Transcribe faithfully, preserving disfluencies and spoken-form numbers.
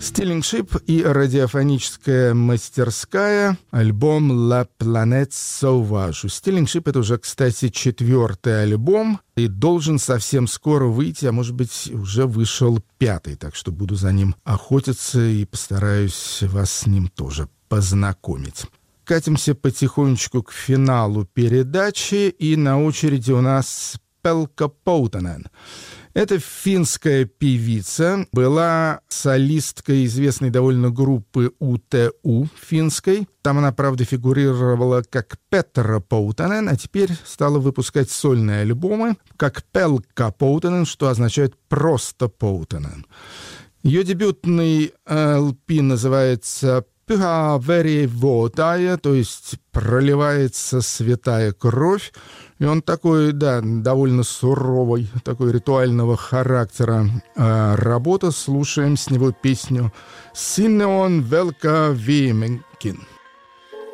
Stealing Ship и радиофоническая мастерская, альбом La Planète Sauvage. Stealing Ship — это уже, кстати, четвертый альбом, и должен совсем скоро выйти, а может быть, уже вышел пятый, так что буду за ним охотиться и постараюсь вас с ним тоже познакомить. Катимся потихонечку к финалу передачи, и на очереди у нас Пелка Поутанен. Это финская певица, была солисткой известной довольно группы ю ти ю финской. Там она, правда, фигурировала как Петра Поутанен, а теперь стала выпускать сольные альбомы как Пелка Поутанен, что означает «просто Поутанен». Ее дебютный эл пи называется «Pyhä veri vuotaa», то есть «проливается святая кровь». И он такой, да, довольно суровый, такой ритуального характера э, работа. Слушаем с него песню «Sinne on velka viimekin».